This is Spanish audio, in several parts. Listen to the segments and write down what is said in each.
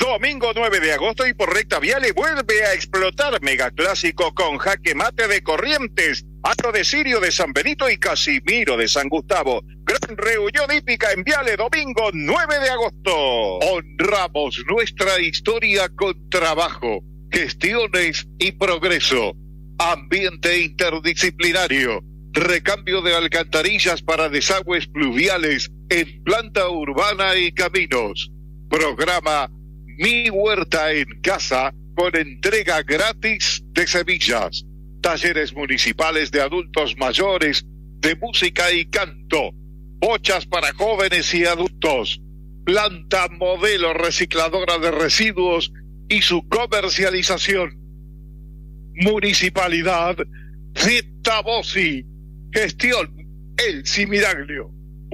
Domingo 9 de agosto y por Recta Viale vuelve a explotar Megaclásico con Jaque Mate de Corrientes, Ato de Sirio de San Benito y Casimiro de San Gustavo. Gran reunión hípica en Viale, domingo 9 de agosto. Honramos nuestra historia con trabajo, gestiones y progreso. Ambiente interdisciplinario. Recambio de alcantarillas para desagües pluviales en planta urbana y caminos. Programa Mi Huerta en Casa con entrega gratis de semillas. Talleres municipales de adultos mayores, de música y canto. Bochas para jóvenes y adultos. Planta modelo recicladora de residuos y su comercialización. Municipalidad de Tabosi. Gestión Elsi Miraglio.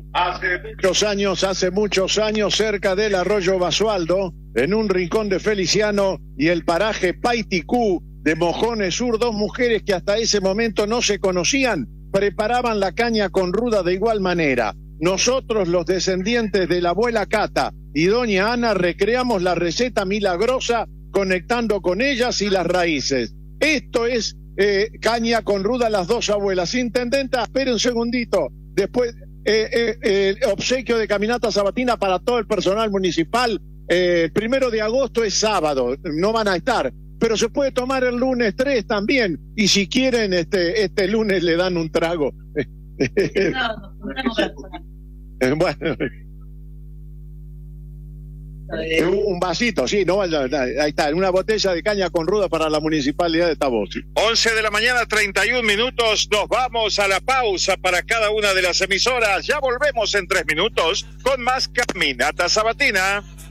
Hace muchos años, cerca del arroyo Basualdo, en un rincón de Feliciano y el paraje Paiticú de Mojones Sur, dos mujeres que hasta ese momento no se conocían, preparaban la caña con ruda de igual manera. Nosotros, los descendientes de la abuela Cata y doña Ana, recreamos la receta milagrosa conectando con ellas y las raíces. Esto es caña con ruda, las dos abuelas. Intendenta, espere un segundito. Después, obsequio de caminata sabatina para todo el personal municipal. El 1 de agosto es sábado, no van a estar, pero se puede tomar el lunes 3 también. Y si quieren, este lunes le dan un trago. Bueno. Un vasito, sí, no, ahí está, una botella de caña con ruda para la municipalidad de Tabosi. 11 de la mañana, 31 minutos, nos vamos a la pausa para cada una de las emisoras. Ya volvemos en 3 minutos con más Caminata Sabatina.